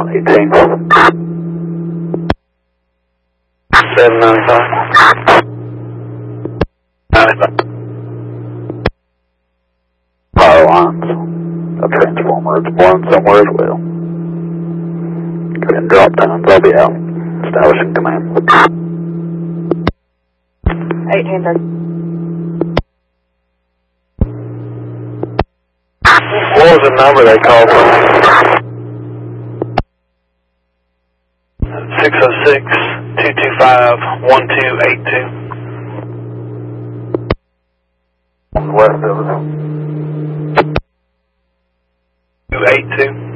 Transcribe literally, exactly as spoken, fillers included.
eighteen. seven ninety-five. ninety-five. Power lines. A transformer is blown somewhere as well. Go ahead and drop tons. I'll be out. Establishing command. eighteen thirty. What was the number they called from? six oh six, two two five, one two eight two. On the west of us. two eight two.